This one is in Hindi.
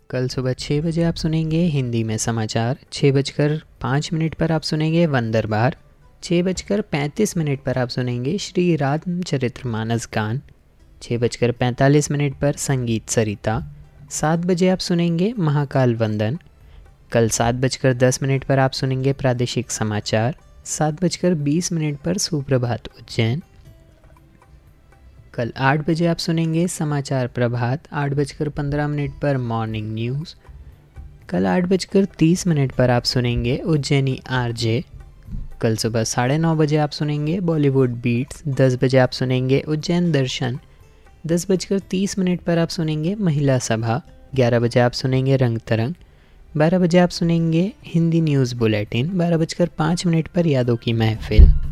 कल सुबह 6 बजे आप सुनेंगे हिंदी में समाचार। 6:05 पर आप सुनेंगे वंदरबार। 6:35 पर आप सुनेंगे श्री रामचरितमानस गान। 6:45 पर संगीत सरिता। 7 बजे आप सुनेंगे महाकाल वंदन। कल 7:10 पर आप सुनेंगे प्रादेशिक समाचार। 7:20 पर सुप्रभात उज्जैन। कल 8 बजे आप सुनेंगे समाचार प्रभात। 8:15 पर मॉर्निंग न्यूज़। कल 8:30 पर आप सुनेंगे उज्जैनी आरजे। कल सुबह 9:30 बजे आप सुनेंगे बॉलीवुड बीट्स। 10 बजे आप सुनेंगे उज्जैन दर्शन। 10:30 पर आप सुनेंगे महिला सभा। 11 बजे आप सुनेंगे रंग तरंग। 12 बजे आप सुनेंगे हिंदी न्यूज़ बुलेटिन। 12:05 पर यादों की महफिल।